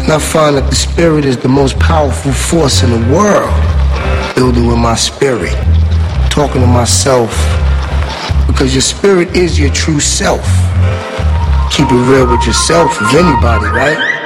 And I find that the spirit is the most powerful force in the world. Building with my spirit, talking to myself, because your spirit is your true self. Keep it real with yourself, with anybody, right?